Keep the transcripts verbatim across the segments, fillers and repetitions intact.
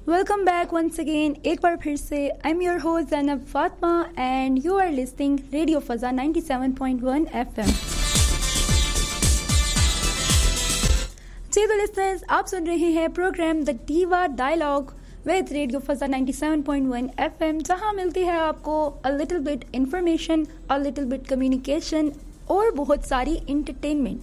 Welcome back once again, एक बार फिर से। I am your host Zainab Fatima and you are listening radio फजा ninety seven point one FM. जी तो listeners, आप सुन रहे हैं प्रोग्राम द दीवा dialogue with radio फजा ninety seven point one FM, जहां मिलती है आपको a little bit information, a little bit communication और बहुत सारी इंटरटेनमेंट।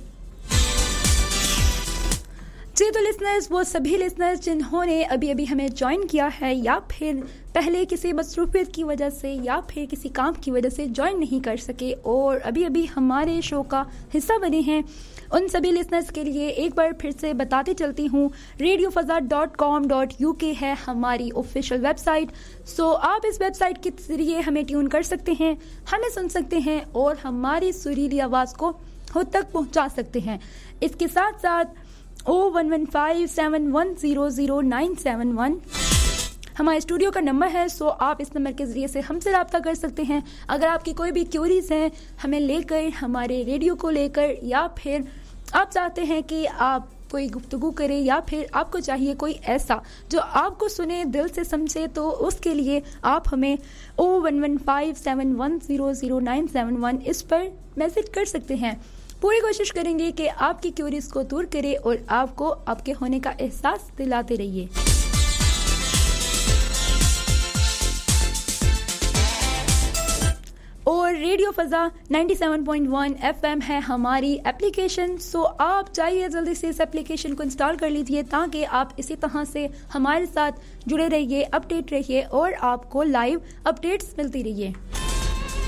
जी तो लिसनर्स, वो सभी लिसनर्स जिन्होंने अभी अभी हमें ज्वाइन किया है या फिर पहले किसी मसरूफियत की वजह से या फिर किसी काम की वजह से ज्वाइन नहीं कर सके और अभी अभी हमारे शो का हिस्सा बने हैं, उन सभी लिसनर्स के लिए एक बार फिर से बताती चलती हूँ, radio फजा dot com dot U के है हमारी ऑफिशियल वेबसाइट। सो आप इस वेबसाइट के जरिए हमें ट्यून कर सकते हैं, हमें सुन सकते हैं और हमारी सुरीली आवाज़ को खुद तक पहुँचा सकते हैं। इसके साथ साथ ओ one one five seven one zero zero nine seven one हमारे स्टूडियो का नंबर है। सो आप इस नंबर के ज़रिए से हमसे रब्ता कर सकते हैं अगर आपकी कोई भी क्यूरीज हैं हमें लेकर, हमारे रेडियो को लेकर, या फिर आप चाहते हैं कि आप कोई गुफ्तगू करें या फिर आपको चाहिए कोई ऐसा जो आपको सुने, दिल से समझे, तो उसके लिए आप हमें ओ one one five seven one zero zero nine seven one इस पर मैसेज कर सकते हैं। पूरी कोशिश करेंगे कि आपकी क्यूरीज को दूर करें और आपको आपके होने का एहसास दिलाते रहिए। और radio फजा ninety seven point one FM है हमारी एप्लीकेशन। सो आप चाहिए जल्दी से इस एप्लीकेशन को इंस्टॉल कर लीजिए ताकि आप इसी तरह से हमारे साथ जुड़े रहिए, अपडेट रहिए और आपको लाइव अपडेट्स मिलती रहिए।